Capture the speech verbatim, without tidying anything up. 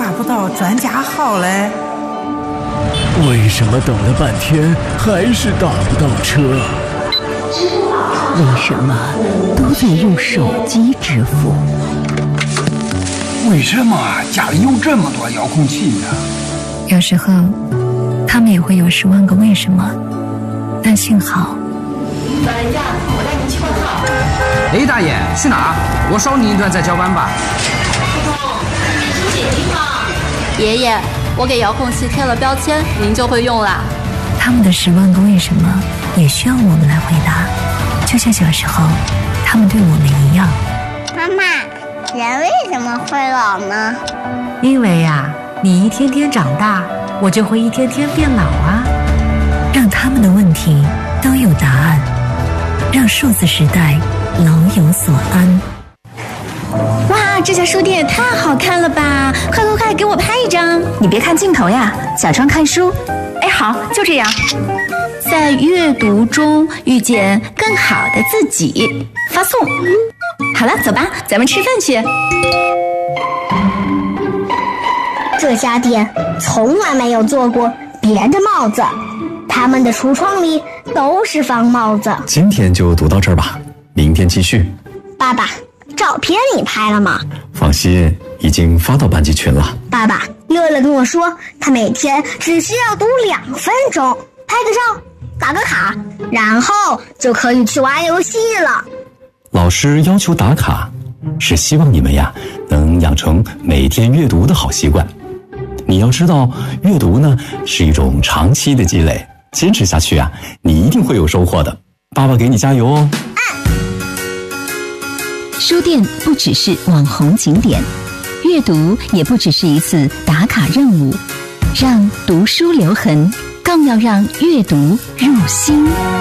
挂不到专家号嘞？ 为什么等了半天还是打不到车？ 为什么都得用手机支付？ 为什么家里有这么多遥控器呢？ 有时候他们也会有十万个为什么，但幸好老人家，我带您去换号。 哎，大爷，去哪儿？我捎你一段再交班吧。 您是姐弟吗？爷爷，我给遥控器贴了标签，您就会用啦。 他们的十万个为什么也需要我们来回答，就像小时候他们对我们一样。 妈妈，人为什么会老呢？ 因为呀、啊，你一天天长大，我就会一天天变老啊。 让他们的问题都有答案，让数字时代老有所安。 哇，这家书店也太好看了吧！快快快，给我拍一张！ 你别看镜头呀，假装看书。哎，好，就这样。 在阅读中遇见更好的自己，发送。好了，走吧，咱们吃饭去。 这家店从来没有做过别的帽子，他们的橱窗里都是方帽子。 今天就读到这儿吧，明天继续。 爸爸，照片你拍了吗？ 放心，已经发到班级群了。 爸爸，乐乐跟我说，他每天只需要读两分钟，拍个照，打个卡，然后就可以去玩游戏了。 老师要求打卡，是希望你们呀能养成每天阅读的好习惯。你要知道，阅读呢是一种长期的积累，坚持下去啊，你一定会有收获的。爸爸给你加油哦！ 书店不只是网红景点，阅读也不只是一次打卡任务，让读书留痕，更要让阅读入心。